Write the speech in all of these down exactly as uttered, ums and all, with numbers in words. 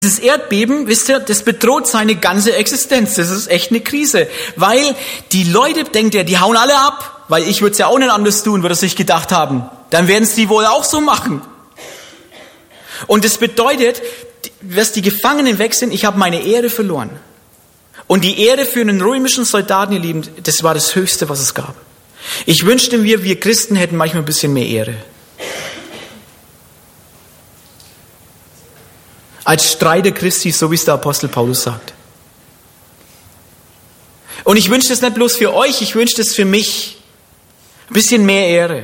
Dieses Erdbeben, wisst ihr, das bedroht seine ganze Existenz. Das ist echt eine Krise. Weil die Leute, denkt ihr, die hauen alle ab. Weil ich würde es ja auch nicht anders tun, würde sich gedacht haben. Dann werden es die wohl auch so machen. Und das bedeutet, dass die Gefangenen weg sind, ich habe meine Ehre verloren. Und die Ehre für einen römischen Soldaten, ihr Lieben, das war das Höchste, was es gab. Ich wünschte mir, wir Christen hätten manchmal ein bisschen mehr Ehre. Als Streiter Christi, so wie es der Apostel Paulus sagt. Und ich wünsche das nicht bloß für euch, ich wünsche das für mich. Ein bisschen mehr Ehre.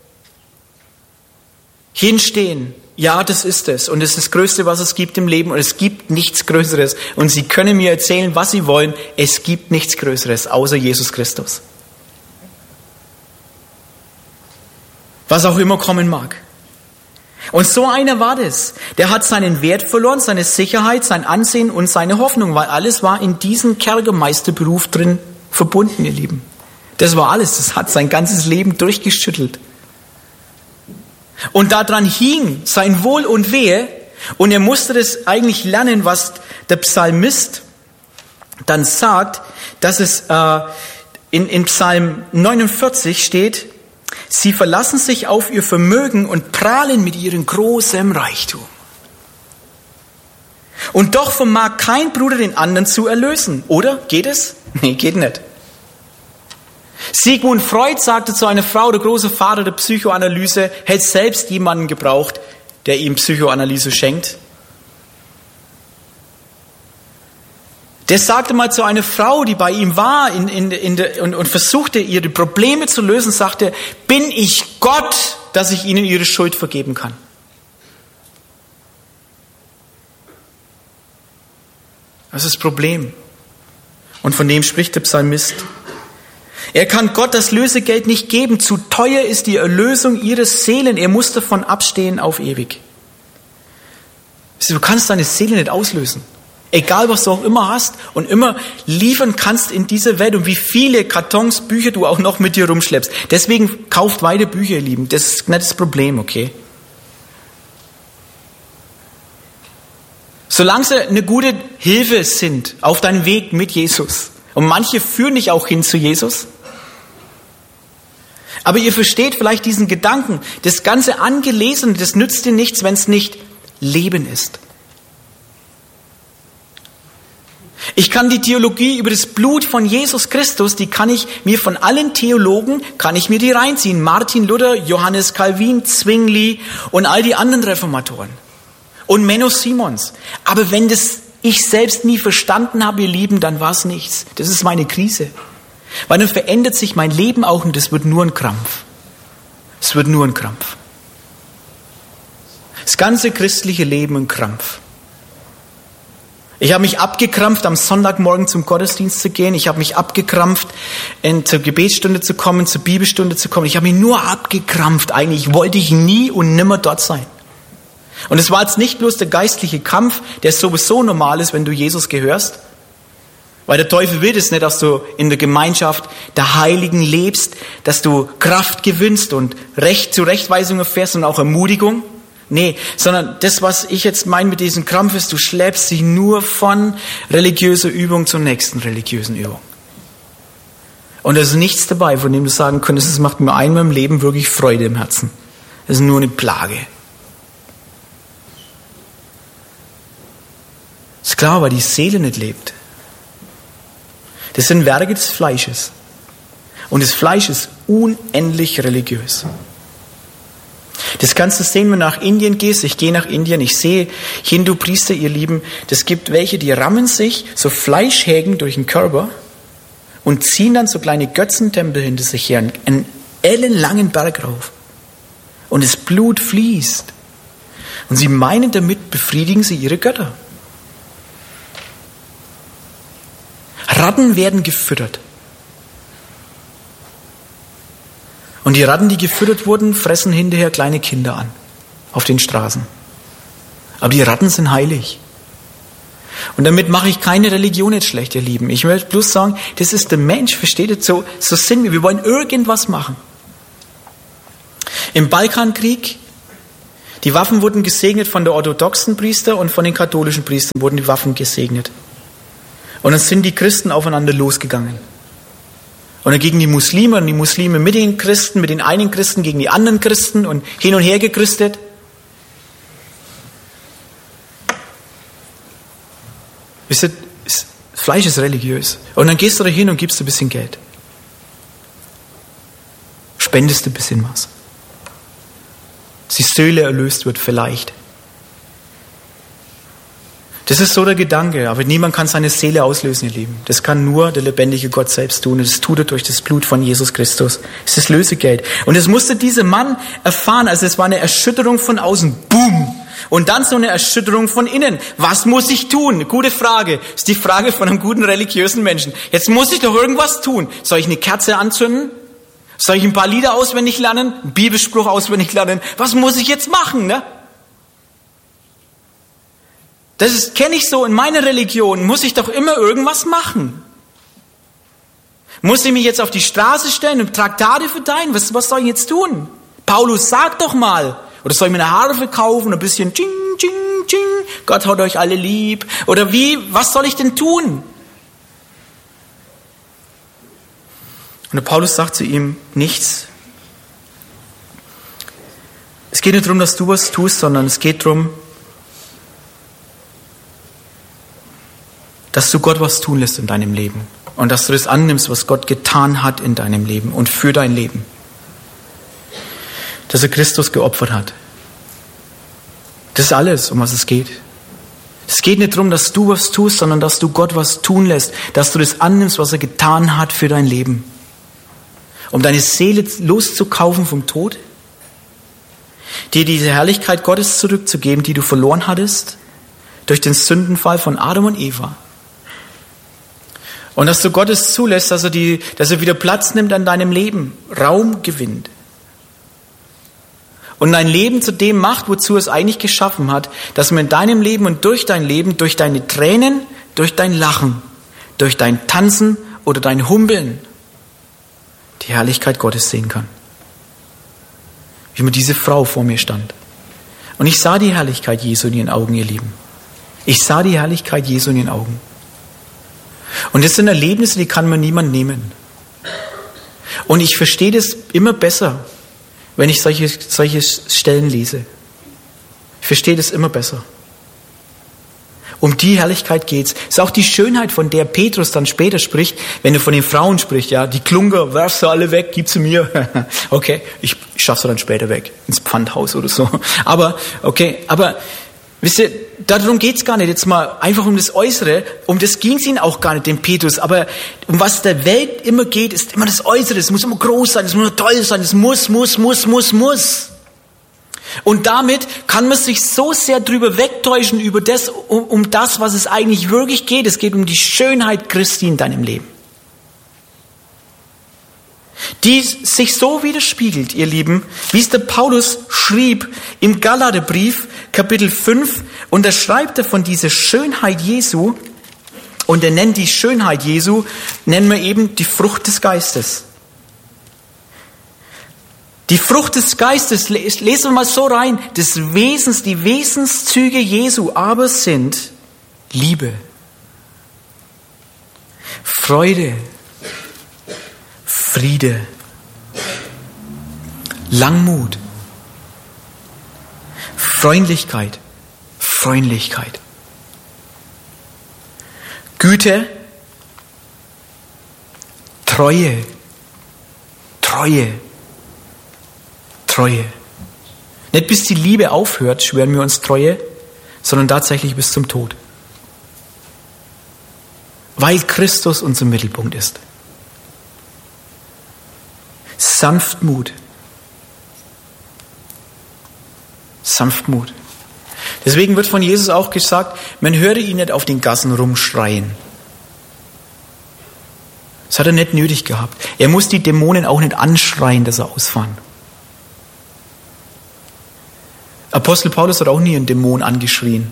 Hinstehen. Ja, das ist es. Und das ist das Größte, was es gibt im Leben. Und es gibt nichts Größeres. Und Sie können mir erzählen, was Sie wollen. Es gibt nichts Größeres, außer Jesus Christus. Was auch immer kommen mag. Und so einer war das. Der hat seinen Wert verloren, seine Sicherheit, sein Ansehen und seine Hoffnung, weil alles war in diesem Kerkermeisterberuf drin verbunden, ihr Lieben. Das war alles. Das hat sein ganzes Leben durchgeschüttelt. Und daran hing sein Wohl und Wehe. Und er musste das eigentlich lernen, was der Psalmist dann sagt, dass es äh, in, in Psalm neunundvierzig steht, sie verlassen sich auf ihr Vermögen und prahlen mit ihrem großen Reichtum. Und doch vermag kein Bruder den anderen zu erlösen. Oder? Geht es? Nee, geht nicht. Sigmund Freud sagte zu einer Frau, der große Vater der Psychoanalyse, hätte selbst jemanden gebraucht, der ihm Psychoanalyse schenkt. Der sagte mal zu einer Frau, die bei ihm war in, in, in der, und, und versuchte, ihre Probleme zu lösen, sagte, bin ich Gott, dass ich ihnen ihre Schuld vergeben kann? Das ist das Problem. Und von dem spricht der Psalmist. Er kann Gott das Lösegeld nicht geben. Zu teuer ist die Erlösung ihres Seelen. Er muss davon abstehen auf ewig. Du kannst deine Seele nicht auslösen. Egal, was du auch immer hast und immer liefern kannst in dieser Welt und wie viele Kartons, Bücher du auch noch mit dir rumschleppst. Deswegen kauft weiter Bücher, ihr Lieben. Das ist nicht das Problem, okay? Solange sie eine gute Hilfe sind auf deinem Weg mit Jesus. Und manche führen dich auch hin zu Jesus. Aber ihr versteht vielleicht diesen Gedanken. Das ganze Angelesene, das nützt dir nichts, wenn es nicht Leben ist. Ich kann die Theologie über das Blut von Jesus Christus, die kann ich mir von allen Theologen, kann ich mir die reinziehen. Martin Luther, Johannes Calvin, Zwingli und all die anderen Reformatoren. Und Menno Simons. Aber wenn das ich selbst nie verstanden habe, ihr Lieben, dann war es nichts. Das ist meine Krise. Weil dann verändert sich mein Leben auch und es wird nur ein Krampf. Es wird nur ein Krampf. Das ganze christliche Leben ein Krampf. Ich habe mich abgekrampft, am Sonntagmorgen zum Gottesdienst zu gehen. Ich habe mich abgekrampft, in, zur Gebetsstunde zu kommen, zur Bibelstunde zu kommen. Ich habe mich nur abgekrampft. Eigentlich wollte ich nie und nimmer dort sein. Und es war jetzt nicht bloß der geistliche Kampf, der sowieso normal ist, wenn du Jesus gehörst. Weil der Teufel will es nicht, dass du in der Gemeinschaft der Heiligen lebst, dass du Kraft gewinnst und Recht zu Rechtweisung erfährst und auch Ermutigung. Nee, sondern das, was ich jetzt meine mit diesem Krampf ist, du schleppst dich nur von religiöser Übung zur nächsten religiösen Übung. Und da ist nichts dabei, von dem du sagen könntest, es macht mir einmal im Leben wirklich Freude im Herzen. Das ist nur eine Plage. Ist klar, weil die Seele nicht lebt. Das sind Werke des Fleisches. Und das Fleisch ist unendlich religiös. Das kannst du sehen, wenn du nach Indien gehst. Ich gehe nach Indien, ich sehe Hindu-Priester, ihr Lieben. Das gibt welche, die rammen sich so Fleischhägen durch den Körper und ziehen dann so kleine Götzentempel hinter sich her, einen ellenlangen Berg rauf. Und das Blut fließt. Und sie meinen, damit befriedigen sie ihre Götter. Ratten werden gefüttert. Und die Ratten, die gefüttert wurden, fressen hinterher kleine Kinder an. Auf den Straßen. Aber die Ratten sind heilig. Und damit mache ich keine Religion jetzt schlecht, ihr Lieben. Ich möchte bloß sagen, das ist der Mensch, versteht ihr? So, so sind wir. Wir wollen irgendwas machen. Im Balkankrieg, Die Waffen wurden gesegnet von der orthodoxen Priester und von den katholischen Priestern wurden die Waffen gesegnet. Und dann sind die Christen aufeinander losgegangen. Und dann gegen die Muslime und die Muslime mit den Christen, mit den einen Christen gegen die anderen Christen und hin und her gechristelt. Wisst ihr, das Fleisch ist religiös. Und dann gehst du da hin und gibst ein bisschen Geld. Spendest ein bisschen was. Dass die Seele erlöst wird vielleicht. Das ist so der Gedanke, aber niemand kann seine Seele auslösen, ihr Lieben. Das kann nur der lebendige Gott selbst tun. Und das tut er durch das Blut von Jesus Christus. Das ist das Lösegeld. Und das musste dieser Mann erfahren. Also es war eine Erschütterung von außen. Boom! Und dann so eine Erschütterung von innen. Was muss ich tun? Gute Frage. Das ist die Frage von einem guten religiösen Menschen. Jetzt muss ich doch irgendwas tun. Soll ich eine Kerze anzünden? Soll ich ein paar Lieder auswendig lernen? Einen Bibelspruch auswendig lernen? Was muss ich jetzt machen, ne? Das kenne ich so in meiner Religion. Muss ich doch immer irgendwas machen. Muss ich mich jetzt auf die Straße stellen und Traktate verteilen? Was, was soll ich jetzt tun? Paulus, sag doch mal. Oder soll ich mir eine Harfe kaufen und ein bisschen tsching, tsching, tsching. Gott hat euch alle lieb. Oder wie? Was soll ich denn tun? Und der Paulus sagt zu ihm, nichts. Es geht nicht darum, dass du was tust, sondern es geht darum, dass du Gott was tun lässt in deinem Leben. Und dass du das annimmst, was Gott getan hat in deinem Leben und für dein Leben. Dass er Christus geopfert hat. Das ist alles, um was es geht. Es geht nicht darum, dass du was tust, sondern dass du Gott was tun lässt. Dass du das annimmst, was er getan hat für dein Leben. Um deine Seele loszukaufen vom Tod. Dir diese Herrlichkeit Gottes zurückzugeben, die du verloren hattest. Durch den Sündenfall von Adam und Eva. Und dass du Gottes zulässt, dass er, die, dass er wieder Platz nimmt an deinem Leben, Raum gewinnt. Und dein Leben zu dem macht, wozu er es eigentlich geschaffen hat, dass man in deinem Leben und durch dein Leben, durch deine Tränen, durch dein Lachen, durch dein Tanzen oder dein Humpeln die Herrlichkeit Gottes sehen kann. Wie mir diese Frau vor mir stand. Und ich sah die Herrlichkeit Jesu in ihren Augen, ihr Lieben. Ich sah die Herrlichkeit Jesu in ihren Augen. Und das sind Erlebnisse, die kann mir niemand nehmen. Und ich verstehe das immer besser, wenn ich solche, solche Stellen lese. Ich verstehe das immer besser. Um die Herrlichkeit geht's. Es ist auch die Schönheit, von der Petrus dann später spricht, wenn er von den Frauen spricht. Ja, die Klunker, werf sie alle weg, gib sie mir. Okay, ich schaff sie dann später weg, ins Pfandhaus oder so. Aber, okay, aber, wisst ihr, darum geht's gar nicht. Jetzt mal einfach um das Äußere. Um das ging's ihnen auch gar nicht, dem Petrus. Aber um was der Welt immer geht, ist immer das Äußere. Es muss immer groß sein, es muss immer toll sein, es muss, muss, muss, muss, muss. Und damit kann man sich so sehr drüber wegtäuschen, über das, um, um das, was es eigentlich wirklich geht. Es geht um die Schönheit Christi in deinem Leben. Die sich so widerspiegelt, ihr Lieben, wie es der Paulus schrieb im Galaterbrief, Kapitel fünf, und da schreibt er von dieser Schönheit Jesu, und er nennt die Schönheit Jesu, nennen wir eben die Frucht des Geistes. Die Frucht des Geistes, lesen wir mal so rein, des Wesens, die Wesenszüge Jesu aber sind Liebe, Freude, Friede, Langmut, Freundlichkeit, Freundlichkeit, Güte, Treue, Treue, Treue. Nicht bis die Liebe aufhört, schwören wir uns Treue, sondern tatsächlich bis zum Tod. Weil Christus unser Mittelpunkt ist. Sanftmut. Sanftmut. Deswegen wird von Jesus auch gesagt, man höre ihn nicht auf den Gassen rumschreien. Das hat er nicht nötig gehabt. Er muss die Dämonen auch nicht anschreien, dass sie ausfahren. Apostel Paulus hat auch nie einen Dämon angeschrien.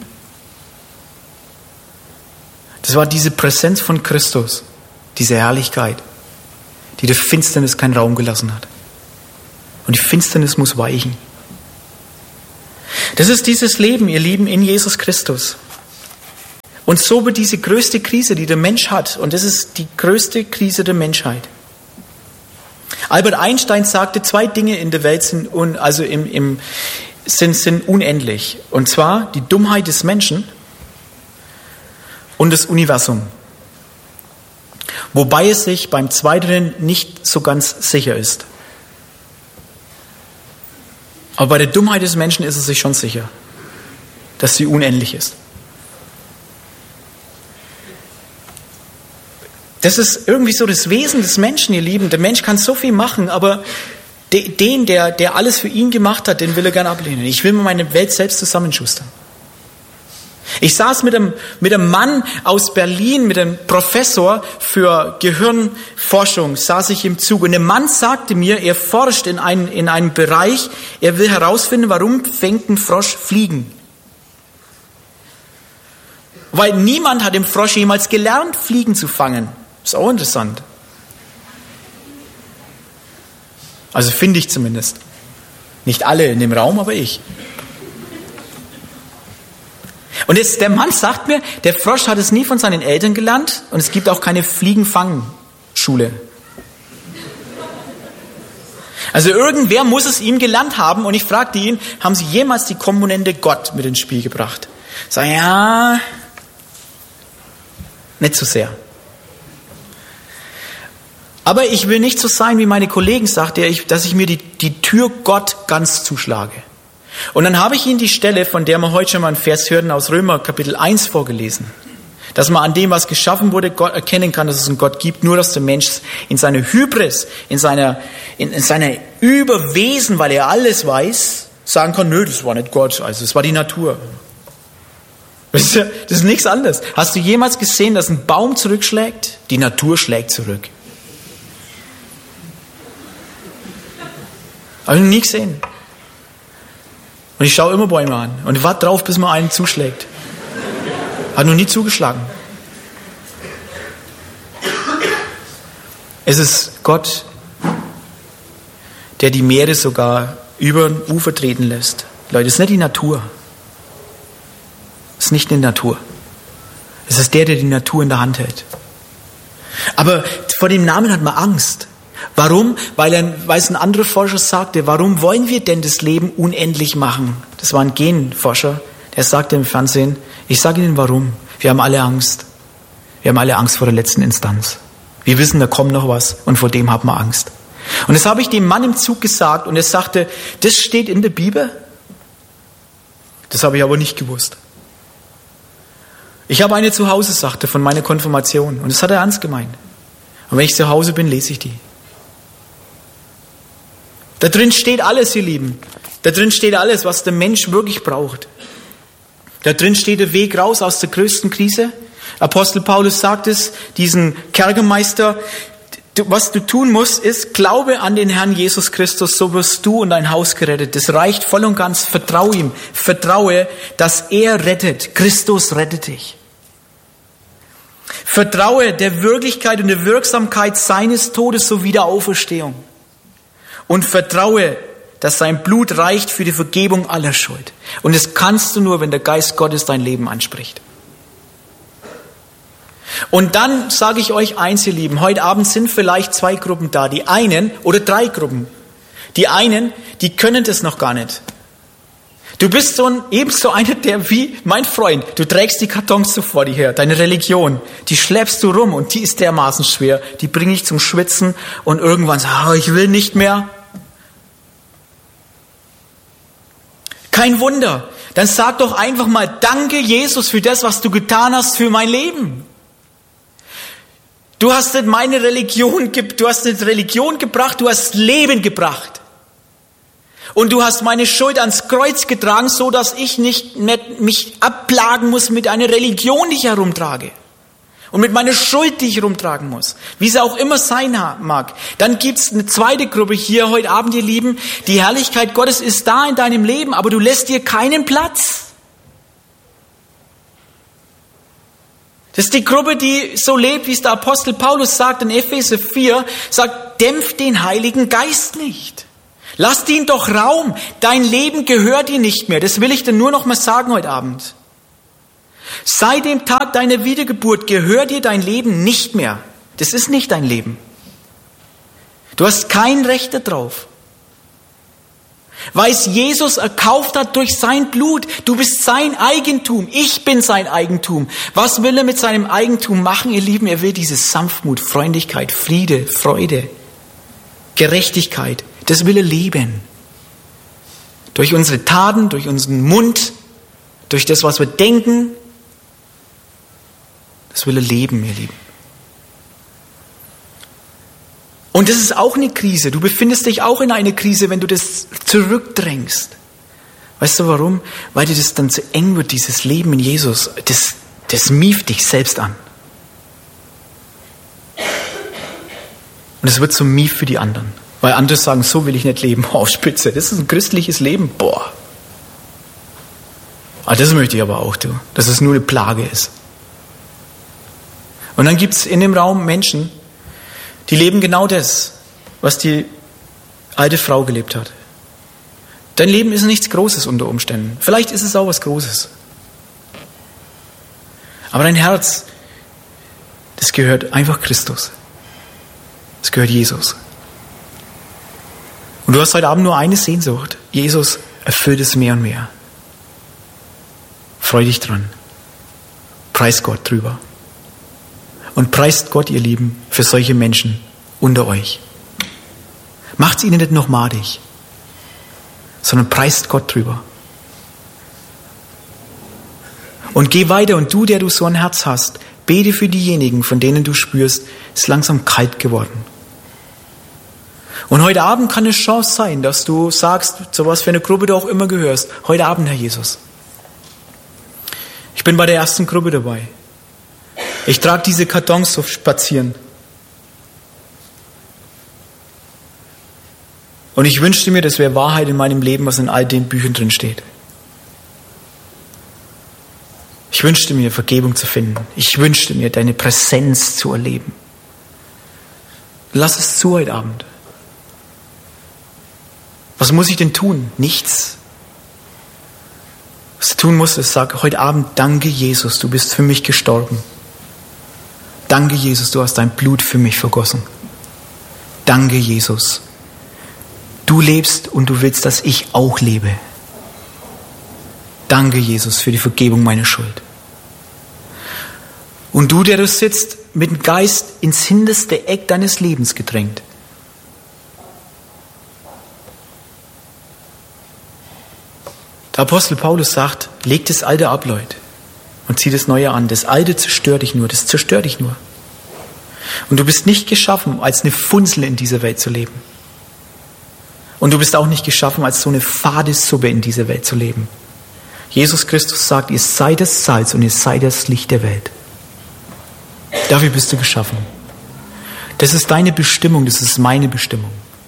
Das war diese Präsenz von Christus, diese Herrlichkeit, die der Finsternis keinen Raum gelassen hat. Und die Finsternis muss weichen. Das ist dieses Leben, ihr Lieben, in Jesus Christus. Und so wird diese größte Krise, die der Mensch hat, und das ist die größte Krise der Menschheit. Albert Einstein sagte, zwei Dinge in der Welt sind, un, also im, im, sind, sind unendlich. Und zwar die Dummheit des Menschen und das Universum. Wobei es sich beim Zweiteren nicht so ganz sicher ist. Aber bei der Dummheit des Menschen ist es sich schon sicher, dass sie unendlich ist. Das ist irgendwie so das Wesen des Menschen, ihr Lieben. Der Mensch kann so viel machen, aber den, der, der alles für ihn gemacht hat, den will er gern ablehnen. Ich will mir meine Welt selbst zusammenschustern. Ich saß mit einem, mit einem Mann aus Berlin, mit einem Professor für Gehirnforschung, saß ich im Zug. Und der Mann sagte mir, er forscht in, ein, in einem Bereich, er will herausfinden, warum fängt ein Frosch Fliegen. Weil niemand hat im Frosch jemals gelernt, Fliegen zu fangen. Ist auch interessant. Also finde ich zumindest. Nicht alle in dem Raum, aber ich. Und jetzt, der Mann sagt mir, der Frosch hat es nie von seinen Eltern gelernt und es gibt auch keine Fliegenfangschule. Also irgendwer muss es ihm gelernt haben und ich fragte ihn, haben Sie jemals die Komponente Gott mit ins Spiel gebracht? Ich sage, ja, nicht so sehr. Aber ich will nicht so sein, wie meine Kollegen, sagte er, dass ich mir die, die Tür Gott ganz zuschlage. Und dann habe ich Ihnen die Stelle, von der wir heute schon mal einen Vers hörten, aus Römer Kapitel eins vorgelesen. Dass man an dem, was geschaffen wurde, Gott erkennen kann, dass es einen Gott gibt, nur dass der Mensch in seiner Hybris, in seiner, in, in seiner Überwesen, weil er alles weiß, sagen kann, nö, das war nicht Gott, also es war die Natur. Das ist, ja, das ist nichts anderes. Hast du jemals gesehen, dass ein Baum zurückschlägt? Die Natur schlägt zurück. Habe ich noch nie gesehen. Und ich schaue immer Bäume an und warte drauf, bis man einen zuschlägt. Hat noch nie zugeschlagen. Es ist Gott, der die Meere sogar über ein Ufer treten lässt. Leute, es ist nicht die Natur. Es ist nicht die Natur. Es ist der, der die Natur in der Hand hält. Aber vor dem Namen hat man Angst. Warum? Weil, ein, weil es ein anderer Forscher sagte, warum wollen wir denn das Leben unendlich machen? Das war ein Genforscher, der sagte im Fernsehen, ich sage Ihnen warum. Wir haben alle Angst. Wir haben alle Angst vor der letzten Instanz. Wir wissen, da kommt noch was und vor dem haben wir Angst. Und das habe ich dem Mann im Zug gesagt und er sagte, das steht in der Bibel? Das habe ich aber nicht gewusst. Ich habe eine zu Hause, sagte, von meiner Konfirmation und das hat er ernst gemeint. Und wenn ich zu Hause bin, lese ich die. Da drin steht alles, ihr Lieben. Da drin steht alles, was der Mensch wirklich braucht. Da drin steht der Weg raus aus der größten Krise. Apostel Paulus sagt es, diesen Kerkermeister, du, was du tun musst, ist, glaube an den Herrn Jesus Christus, so wirst du und dein Haus gerettet. Das reicht voll und ganz, vertraue ihm, vertraue, dass er rettet. Christus rettet dich. Vertraue der Wirklichkeit und der Wirksamkeit seines Todes sowie der Auferstehung. Und vertraue, dass sein Blut reicht für die Vergebung aller Schuld. Und das kannst du nur, wenn der Geist Gottes dein Leben anspricht. Und dann sage ich euch eins, ihr Lieben, heute Abend sind vielleicht zwei Gruppen da. Die einen, oder drei Gruppen. Die einen, die können das noch gar nicht. Du bist so ein, ebenso einer, der wie mein Freund, du trägst die Kartons so vor dir her, deine Religion, die schleppst du rum und die ist dermaßen schwer, die bringe ich zum Schwitzen und irgendwann sagst du, ich will nicht mehr. Kein Wunder, dann sag doch einfach mal, danke Jesus für das, was du getan hast für mein Leben. Du hast nicht meine Religion, du hast nicht Religion gebracht, du hast Leben gebracht. Und du hast meine Schuld ans Kreuz getragen, so dass ich nicht, nicht mich abplagen muss mit einer Religion, die ich herumtrage. Und mit meiner Schuld, die ich herumtragen muss. Wie sie auch immer sein mag. Dann gibt's eine zweite Gruppe hier heute Abend, ihr Lieben. Die Herrlichkeit Gottes ist da in deinem Leben, aber du lässt dir keinen Platz. Das ist die Gruppe, die so lebt, wie es der Apostel Paulus sagt in Epheser vier, sagt, dämpft den Heiligen Geist nicht. Lass ihm doch Raum. Dein Leben gehört dir nicht mehr. Das will ich dir nur noch mal sagen heute Abend. Seit dem Tag deiner Wiedergeburt gehört dir dein Leben nicht mehr. Das ist nicht dein Leben. Du hast kein Recht darauf. Weil es Jesus erkauft hat durch sein Blut. Du bist sein Eigentum. Ich bin sein Eigentum. Was will er mit seinem Eigentum machen, ihr Lieben? Er will diese Sanftmut, Freundlichkeit, Friede, Freude, Gerechtigkeit. Das will er leben. Durch unsere Taten, durch unseren Mund, durch das, was wir denken. Das will er leben, ihr Lieben. Und das ist auch eine Krise. Du befindest dich auch in einer Krise, wenn du das zurückdrängst. Weißt du warum? Weil dir das dann zu eng wird, dieses Leben in Jesus. Das, das mieft dich selbst an. Und es wird so mief für die anderen. Weil andere sagen, so will ich nicht leben. Oh, Spitze, das ist ein christliches Leben. Boah. Ah, das möchte ich aber auch, du. Dass es nur eine Plage ist. Und dann gibt es in dem Raum Menschen, die leben genau das, was die alte Frau gelebt hat. Dein Leben ist nichts Großes unter Umständen. Vielleicht ist es auch was Großes. Aber dein Herz, das gehört einfach Christus. Das gehört Jesus. Und du hast heute Abend nur eine Sehnsucht. Jesus erfüllt es mehr und mehr. Freu dich dran. Preis Gott drüber. Und preist Gott, ihr Lieben, für solche Menschen unter euch. Macht's ihnen nicht noch madig, sondern preist Gott drüber. Und geh weiter und du, der du so ein Herz hast, bete für diejenigen, von denen du spürst, es ist langsam kalt geworden. Und heute Abend kann eine Chance sein, dass du sagst, zu was für eine Gruppe du auch immer gehörst, heute Abend, Herr Jesus. Ich bin bei der ersten Gruppe dabei. Ich trage diese Kartons so spazieren. Und ich wünschte mir, das wäre Wahrheit in meinem Leben, was in all den Büchern drin steht. Ich wünschte mir, Vergebung zu finden. Ich wünschte mir, deine Präsenz zu erleben. Lass es zu heute Abend. Was muss ich denn tun? Nichts. Was du tun musst, ist, sag heute Abend, danke Jesus, du bist für mich gestorben. Danke, Jesus, du hast dein Blut für mich vergossen. Danke, Jesus. Du lebst und du willst, dass ich auch lebe. Danke, Jesus, für die Vergebung meiner Schuld. Und du, der du sitzt, mit dem Geist ins hinterste Eck deines Lebens gedrängt. Der Apostel Paulus sagt, leg das Alte ab, Leute. Und zieh das Neue an. Das Alte zerstört dich nur, das zerstört dich nur. Und du bist nicht geschaffen, als eine Funzel in dieser Welt zu leben. Und du bist auch nicht geschaffen, als so eine fade Suppe in dieser Welt zu leben. Jesus Christus sagt, ihr seid das Salz und ihr seid das Licht der Welt. Dafür bist du geschaffen. Das ist deine Bestimmung, das ist meine Bestimmung.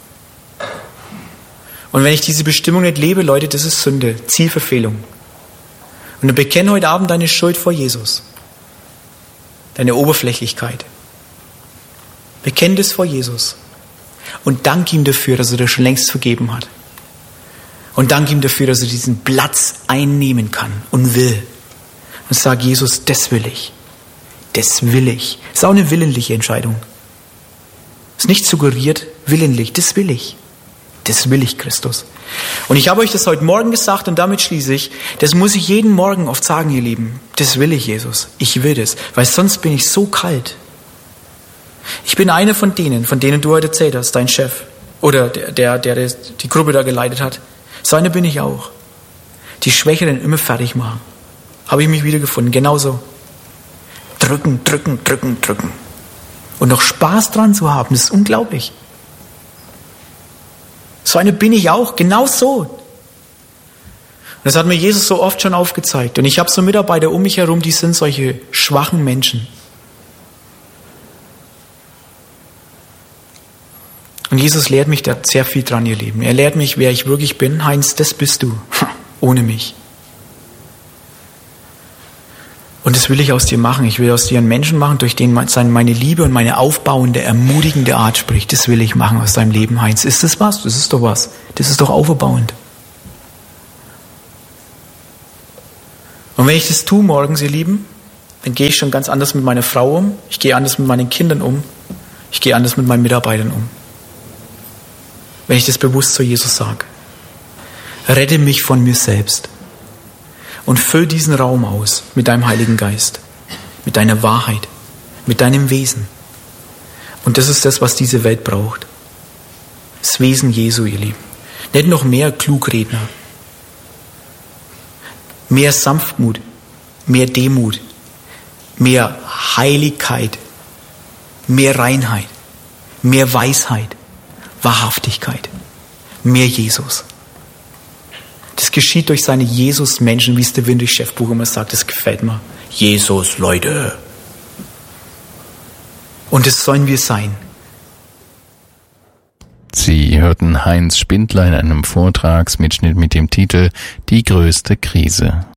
Und wenn ich diese Bestimmung nicht lebe, Leute, das ist Sünde, Zielverfehlung. Und dann bekenne heute Abend deine Schuld vor Jesus. Deine Oberflächlichkeit. Bekenne das vor Jesus. Und dank ihm dafür, dass er dir schon längst vergeben hat. Und dank ihm dafür, dass er diesen Platz einnehmen kann und will. Und sag, Jesus, das will ich. Das will ich. Das ist auch eine willentliche Entscheidung. Ist nicht suggeriert, willentlich. Das will ich. Das will ich, Christus. Und ich habe euch das heute Morgen gesagt und damit schließe ich, das muss ich jeden Morgen oft sagen, ihr Lieben. Das will ich, Jesus. Ich will das, weil sonst bin ich so kalt. Ich bin einer von denen, von denen du heute erzählt hast, dein Chef oder der, der, der die Gruppe da geleitet hat. So einer bin ich auch. Die Schwächeren immer fertig machen. Habe ich mich wiedergefunden, genauso. Drücken, drücken, drücken, drücken. Und noch Spaß dran zu haben, das ist unglaublich. So eine bin ich auch, genau so. Und das hat mir Jesus so oft schon aufgezeigt. Und ich habe so Mitarbeiter um mich herum, die sind solche schwachen Menschen. Und Jesus lehrt mich da sehr viel dran, ihr Lieben. Er lehrt mich, wer ich wirklich bin. Heinz, das bist du, ohne mich. Und das will ich aus dir machen. Ich will aus dir einen Menschen machen, durch den meine Liebe und meine aufbauende, ermutigende Art spricht. Das will ich machen aus deinem Leben, Heinz. Ist das was? Das ist doch was. Das ist doch aufbauend. Und wenn ich das tue morgens, ihr Lieben, dann gehe ich schon ganz anders mit meiner Frau um. Ich gehe anders mit meinen Kindern um. Ich gehe anders mit meinen Mitarbeitern um. Wenn ich das bewusst zu Jesus sage. Rette mich von mir selbst. Und füll diesen Raum aus mit deinem Heiligen Geist. Mit deiner Wahrheit. Mit deinem Wesen. Und das ist das, was diese Welt braucht. Das Wesen Jesu, ihr Lieben. Nicht noch mehr Klugredner. Mehr Sanftmut. Mehr Demut. Mehr Heiligkeit. Mehr Reinheit. Mehr Weisheit. Wahrhaftigkeit. Mehr Jesus. Das geschieht durch seine Jesus-Menschen, wie es der Windrich-Chefbuch immer sagt. Das gefällt mir. Jesus, Leute. Und das sollen wir sein. Sie hörten Heinz Spindler in einem Vortragsmitschnitt mit dem Titel Die größte Krise.